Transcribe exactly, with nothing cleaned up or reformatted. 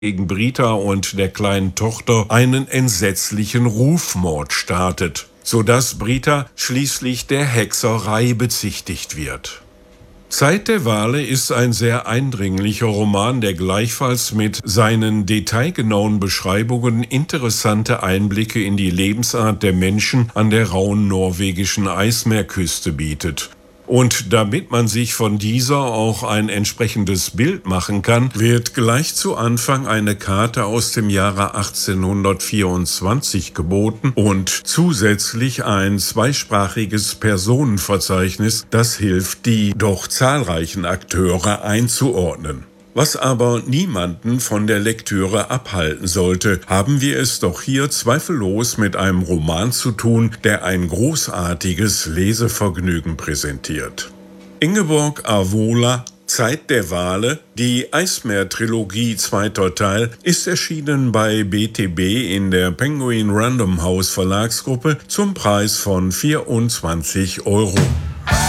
gegen Brita und der kleinen Tochter einen entsetzlichen Rufmord startet, sodass Brita schließlich der Hexerei bezichtigt wird. Zeit der Wale ist ein sehr eindringlicher Roman, der gleichfalls mit seinen detailgenauen Beschreibungen interessante Einblicke in die Lebensart der Menschen an der rauen norwegischen Eismeerküste bietet. Und damit man sich von dieser auch ein entsprechendes Bild machen kann, wird gleich zu Anfang eine Karte aus dem Jahre achtzehnhundertvierundzwanzig geboten und zusätzlich ein zweisprachiges Personenverzeichnis, das hilft, die doch zahlreichen Akteure einzuordnen. Was aber niemanden von der Lektüre abhalten sollte, haben wir es doch hier zweifellos mit einem Roman zu tun, der ein großartiges Lesevergnügen präsentiert. Ingeborg Avola, Zeit der Wale, die Eismeer-Trilogie zweiter Teil, ist erschienen bei B T B in der Penguin Random House Verlagsgruppe zum Preis von vierundzwanzig Euro.